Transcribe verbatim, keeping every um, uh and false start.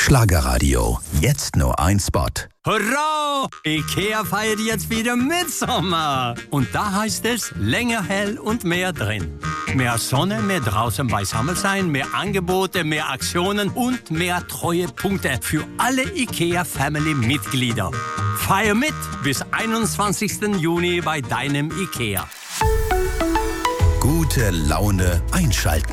Schlagerradio. Jetzt nur ein Spot. Hurra! IKEA feiert jetzt wieder Mitsommer. Und da heißt es länger hell und mehr drin. Mehr Sonne, mehr draußen beisammen sein, mehr Angebote, mehr Aktionen und mehr Treuepunkte für alle IKEA-Family-Mitglieder. Feier mit bis einundzwanzigsten Juni bei deinem IKEA. Gute Laune einschalten.